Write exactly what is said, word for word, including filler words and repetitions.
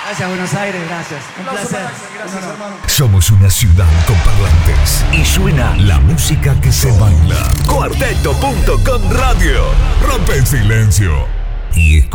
Gracias, Buenos Aires, gracias. Un placer. Gracias, No, no. hermano. Somos una ciudad con parlantes y suena la música que se baila. Cuarteto punto com Radio. Rompe el silencio y escucha.